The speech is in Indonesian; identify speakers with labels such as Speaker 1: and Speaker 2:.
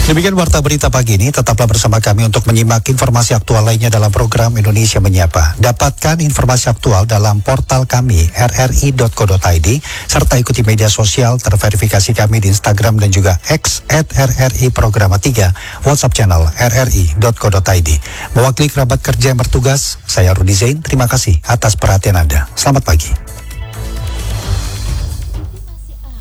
Speaker 1: Demikian warta berita pagi ini, tetaplah bersama kami untuk menyimak informasi aktual lainnya dalam program Indonesia Menyapa. Dapatkan informasi aktual dalam portal kami rri.co.id serta ikuti media sosial terverifikasi kami di Instagram dan juga X @RRI Programa 3, WhatsApp channel rri.co.id. Mewakili kerabat kerja yang bertugas, saya Rudi Zain, terima kasih atas perhatian Anda. Selamat pagi.